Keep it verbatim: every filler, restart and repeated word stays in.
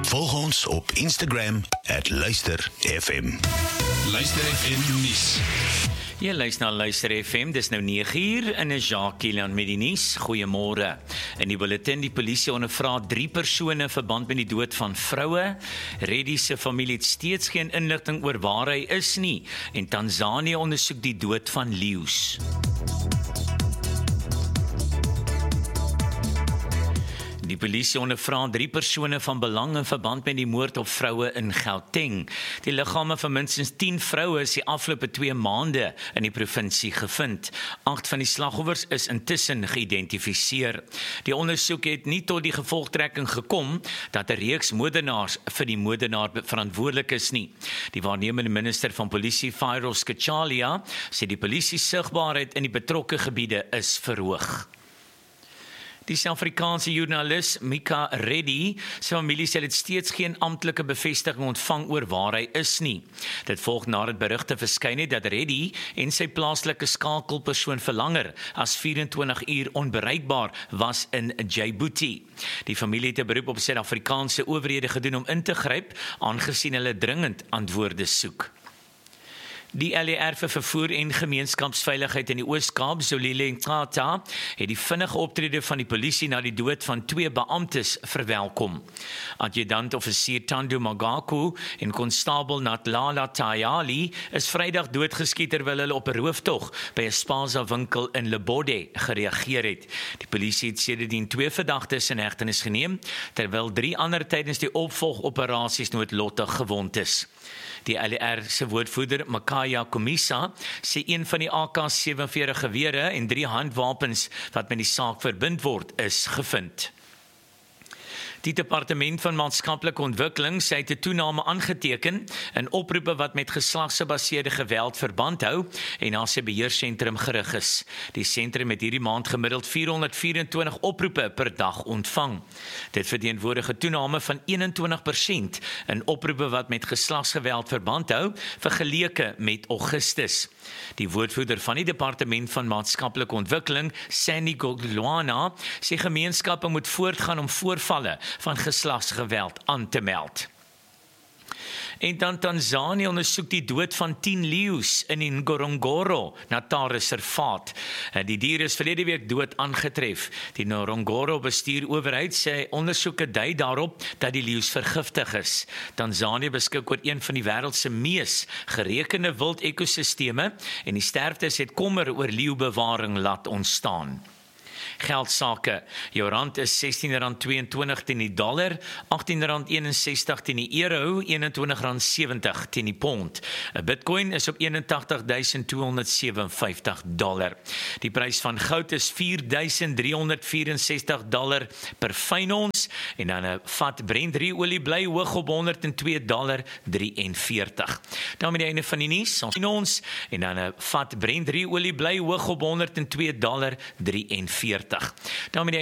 Volg ons op Instagram at Luister F M. Luister F M nuus. Jy luister na Luister F M, dis nou nege uur en is Jacques Kielan met die nuus. Goeiemôre. In die bulletin, die polisie ondervra drie persone verband met die dood van vroue. Reddy se familie het steeds geen inligting oor waar hy is nie. En Tanzanië ondersoek die dood van leeu's. Die polisie ondervra drie persone van belang in verband met die moord op vroue in Gauteng. Die liggame van minstens tien vroue is die afgelope twee maande in die provinsie gevind. Agt van die slagoffers is intussen geïdentifiseer. Die ondersoek het nie tot die gevolgtrekking gekom dat 'n reeks moordenaars vir die moordenaar verantwoordelik is nie. Die waarnemende minister van polisie, Fairos Kachalia, sê die polisie sigbaarheid in die betrokke gebiede is verhoog. Die Suid-Afrikaanse joernalis Mika Reddy se familie sê dit steeds geen amptelike bevestiging ontvang oor waar hy is nie. Dit volg nadat berigte verskyn het dat Reddy en sy plaaslike skakelpersoon vir langer as vyf-en-twintig uur onbereikbaar was in Djibouti. Die familie het 'n beroep op Suid-Afrikaanse owerhede gedoen om in te gryp, aangesien hulle dringend antwoorde soek. Die L E R vir vervoer en gemeenskapsveiligheid in die Oos-Kaap, Zolile Nkata, het die vinnige optrede van die polisie na die dood van twee beamptes verwelkom. Adjudant-offisier Tando Magaku en konstabel Natlala Tayali is Vrydag doodgeskiet terwyl hulle op 'n rooftog by 'n Spaza winkel in Lebode gereageer het. Die polisie het sedertdien twee verdagtes in hegtenis geneem, terwyl drie ander tydens die opvolgoperasies noodlottig gewond is. Die L E R se woordvoerder Makaya Komisa sê een van die A K sewenveertig gewere en drie handwapens wat met die saak verbind word is gevind. Die Departement van Maatskaplike Ontwikkeling sê het 'n toename aangeteken in oproepe wat met geslagsgebaseerde geweld verband hou en na sy beheersentrum gerig is. Die sentrum het hierdie maand gemiddeld vierhonderdvyf-en-twintig oproepe per dag ontvang. Dit verteenwoordig 'n toename van eenentwintig persent in oproepe wat met geslagsgeweld verband hou, vergeleke met Augustus. Die woordvoerder van die Departement van Maatskaplike Ontwikkeling, Sandy Goglwana, sê gemeenskappe moet voortgaan om voorvalle van geslagsgeweld aan te meld. En dan Tanzanië ondersoek die dood van tien leeu's in die Ngorongoro Natalreservaat. Die dier is verlede week dood aangetref. Die Ngorongoro bestuurowerheid sê ondersoeke dui daarop dat die leeu's vergiftig is. Tanzanië beskik oor een van die wêreld se mees gerekende wild-ekosisteme en die sterftes het kommer oor leeubewaring laat ontstaan. Geldsake. Jou rand is sestien rand tweeëntwintig teen die dollar, agttien rand eenensestig teen die euro, eenentwintig rand sewentig teen die pond. 'n Bitcoin is op eenentagtig duisend tweehonderd sewenvyftig dollar. Die prys van goud is vier duisend driehonderd vyf-en-sestig dollar per fyn ons en dan 'n vat Brent olie bly hoog op honderd en twee dollar drieënveertig. Dan met die einde van die nuus, ons en dan 'n vat Brent olie bly hoog op honderd en twee dollar drieënveertig. Dan met die